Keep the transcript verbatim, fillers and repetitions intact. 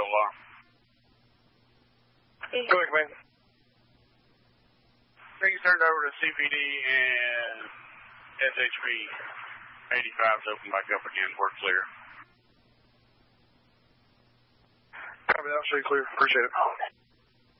radio alarm. Hey. Go ahead, man. I think you turned over to C P D and S H P eighty-five to open back up again. We're clear. Copy that. I'll show you clear. Appreciate it.